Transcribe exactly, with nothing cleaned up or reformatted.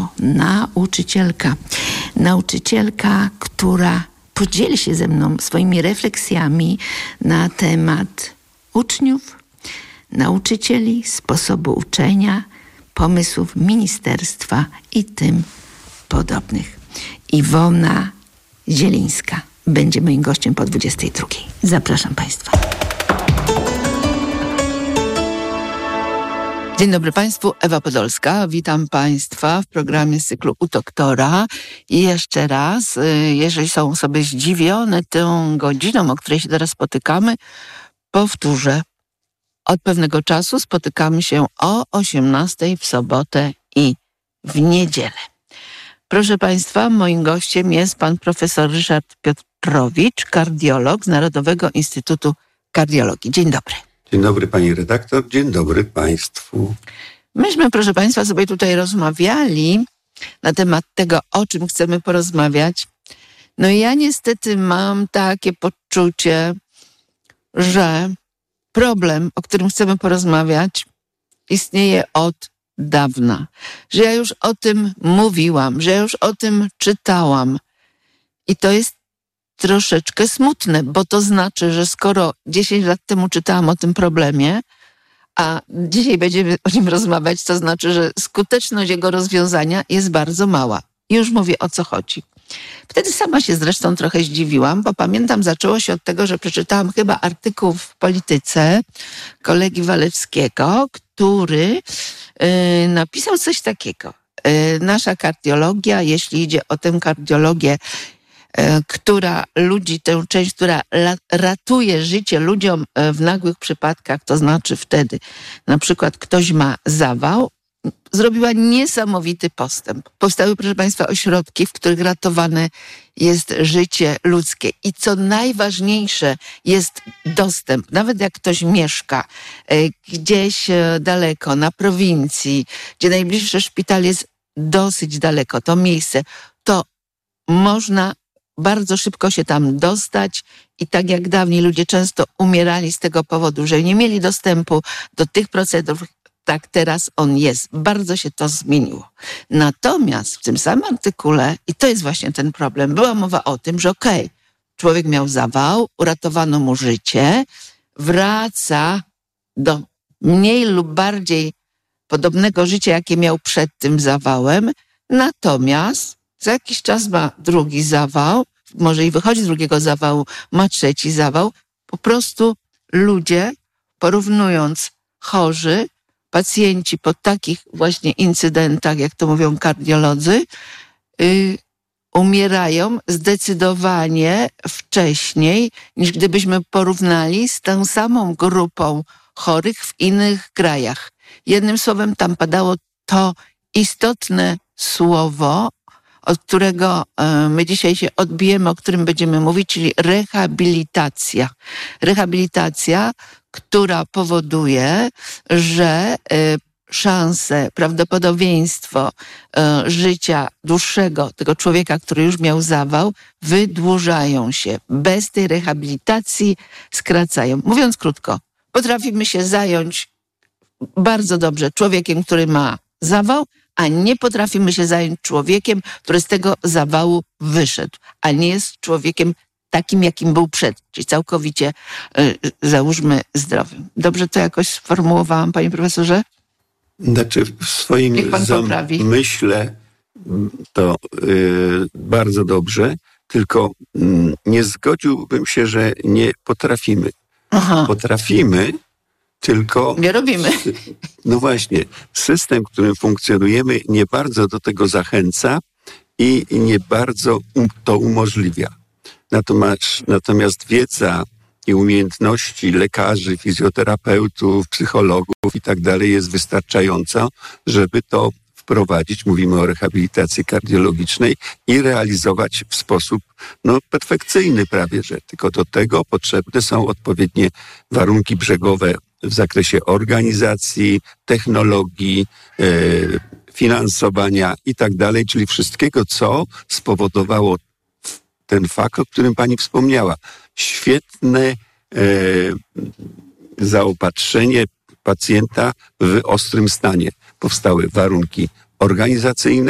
nauczycielka. Nauczycielka, która podzieli się ze mną swoimi refleksjami na temat uczniów, nauczycieli, sposobu uczenia, pomysłów ministerstwa i tym podobnych. Iwona Zielińska będzie moim gościem po dwudziestej drugiej. Zapraszam Państwa. Dzień dobry Państwu, Ewa Podolska. Witam Państwa w programie z cyklu U Doktora. I jeszcze raz, jeżeli są sobie zdziwione tą godziną, o której się teraz spotykamy, powtórzę. Od pewnego czasu spotykamy się o osiemnastej w sobotę i w niedzielę. Proszę Państwa, moim gościem jest pan profesor Ryszard Piotrowicz, kardiolog z Narodowego Instytutu Kardiologii. Dzień dobry. Dzień dobry pani redaktor, dzień dobry Państwu. Myśmy, proszę Państwa, sobie tutaj rozmawiali na temat tego, o czym chcemy porozmawiać. No i ja niestety mam takie poczucie, że problem, o którym chcemy porozmawiać, istnieje od dawna. Że ja już o tym mówiłam, że ja już o tym czytałam. I to jest troszeczkę smutne, bo to znaczy, że skoro dziesięć lat temu czytałam o tym problemie, a dzisiaj będziemy o nim rozmawiać, to znaczy, że skuteczność jego rozwiązania jest bardzo mała. I już mówię, o co chodzi. Wtedy sama się zresztą trochę zdziwiłam, bo pamiętam, zaczęło się od tego, że przeczytałam chyba artykuł w Polityce kolegi Walewskiego, który yy, napisał coś takiego. Yy, nasza kardiologia, jeśli idzie o tę kardiologię, która ludzi, tę część, która ratuje życie ludziom w nagłych przypadkach, to znaczy wtedy na przykład ktoś ma zawał, zrobiła niesamowity postęp. Powstały, proszę Państwa, ośrodki, w których ratowane jest życie ludzkie. I co najważniejsze, jest dostęp. Nawet jak ktoś mieszka gdzieś daleko, na prowincji, gdzie najbliższy szpital jest dosyć daleko, to miejsce, to można bardzo szybko się tam dostać i tak jak dawniej ludzie często umierali z tego powodu, że nie mieli dostępu do tych procedur, tak teraz on jest. Bardzo się to zmieniło. Natomiast w tym samym artykule, i to jest właśnie ten problem, była mowa o tym, że okej, okay, człowiek miał zawał, uratowano mu życie, wraca do mniej lub bardziej podobnego życia, jakie miał przed tym zawałem, natomiast za jakiś czas ma drugi zawał, może i wychodzi z drugiego zawału, ma trzeci zawał. Po prostu ludzie, porównując chorzy, pacjenci po takich właśnie incydentach, jak to mówią kardiolodzy, yy, umierają zdecydowanie wcześniej, niż gdybyśmy porównali z tą samą grupą chorych w innych krajach. Jednym słowem tam padało to istotne słowo, od którego my dzisiaj się odbijemy, o którym będziemy mówić, czyli rehabilitacja. Rehabilitacja, która powoduje, że szanse, prawdopodobieństwo życia dłuższego tego człowieka, który już miał zawał, wydłużają się. Bez tej rehabilitacji skracają. Mówiąc krótko, potrafimy się zająć bardzo dobrze człowiekiem, który ma zawał, a nie potrafimy się zająć człowiekiem, który z tego zawału wyszedł, a nie jest człowiekiem takim, jakim był przed, czyli całkowicie, y, załóżmy, zdrowym. Dobrze to jakoś sformułowałam, panie profesorze? Znaczy w swoim zamyśle to y, bardzo dobrze, tylko y, nie zgodziłbym się, że nie potrafimy. Aha. Potrafimy, tylko... Nie robimy. No właśnie, system, w którym funkcjonujemy, nie bardzo do tego zachęca i nie bardzo to umożliwia. Natomiast, natomiast wiedza i umiejętności lekarzy, fizjoterapeutów, psychologów i tak dalej jest wystarczająca, żeby to wprowadzić, mówimy o rehabilitacji kardiologicznej, i realizować w sposób no, perfekcyjny prawie, że tylko do tego potrzebne są odpowiednie warunki brzegowe w zakresie organizacji, technologii, e, finansowania i tak dalej, czyli wszystkiego, co spowodowało ten fakt, o którym pani wspomniała. Świetne e, zaopatrzenie pacjenta w ostrym stanie. Powstały warunki organizacyjne,